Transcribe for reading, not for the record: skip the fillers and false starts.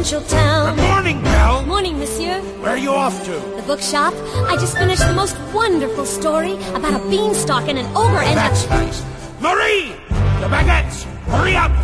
provincial town. Good morning, Belle. Morning, monsieur. Where are you off to? The bookshop. I just finished the most wonderful story about a beanstalk and an ogre and That's nice. Marie! The baguettes! Hurry up!